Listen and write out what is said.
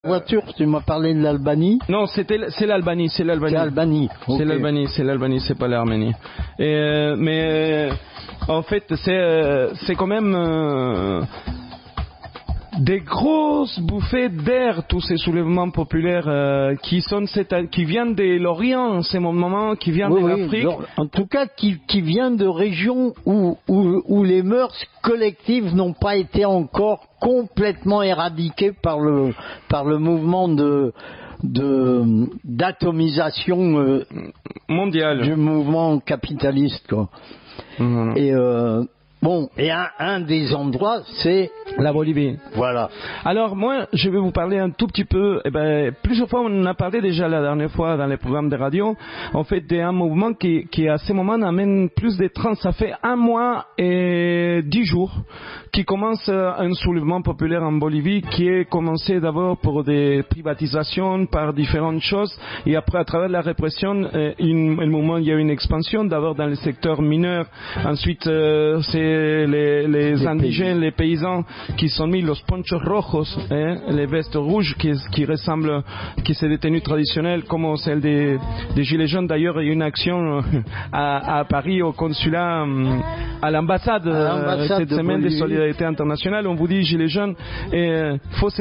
Voiture, tu m'as parlé de l'Albanie. Non, c'est l'Albanie. C'est l'Albanie. Okay. C'est l'Albanie, c'est pas l'Arménie. Mais en fait, c'est quand même des grosses bouffées d'air, tous ces soulèvements populaires qui viennent de l'Orient en ce moment, qui viennent de l'Afrique. En tout cas, qui viennent de régions où les mœurs collectives n'ont pas été encore complètement éradiquées par le mouvement d'atomisation mondiale du mouvement capitaliste, quoi. Mmh. Et un des endroits, c'est la Bolivie. Voilà. Alors moi, je vais vous parler un tout petit peu. Plusieurs fois, on en a parlé déjà la dernière fois dans les programmes de radio. En fait, d'un mouvement qui à ce moment amène plus de 30. Ça fait 1 mois et 10 jours qui commence un soulèvement populaire en Bolivie qui est commencé d'abord pour des privatisations, par différentes choses, et après à travers la répression, il y a une expansion d'abord dans le secteur mineur. Ensuite, c'est les indigènes, les paysans qui sont mis los ponchos rojos, les vestes rouges qui ressemblent, qui c'est des tenues traditionnelles comme celles des gilets jaunes. D'ailleurs, il y a une action à Paris au consulat, à l'ambassade cette semaine de solidarité internationale. On vous dit gilets jaunes, faut